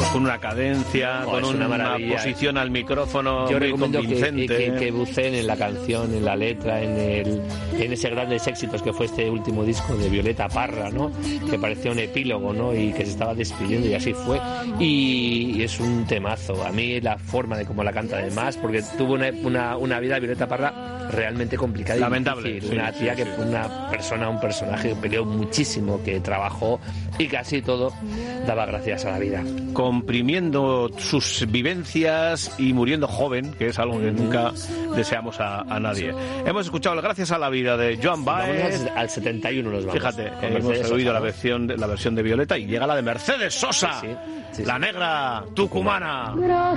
con una cadencia, con una posición al micrófono. Yo muy recomiendo convincente. que buceen en la canción, en la letra, en ese grandes éxitos que fue este último disco de Violeta Parra, ¿no? Que parecía un epílogo, ¿no? Y que se estaba despidiendo, y así fue. Y es un temazo. A mí la forma de cómo la canta, además, porque tuvo una vida, Violeta Parra, realmente complicada y lamentable. difícil. Una tía que un personaje que peleó muchísimo, que trabajó y casi todo daba gracias a la vida. Comprimiendo sus vivencias y muriendo joven, que es algo que nunca deseamos a nadie. Hemos escuchado el Gracias a la vida de Joan Baez. Al 71 nos vamos. Fíjate, hemos oído la versión de Violeta, y llega la de Mercedes Sosa, sí. la negra tucumana.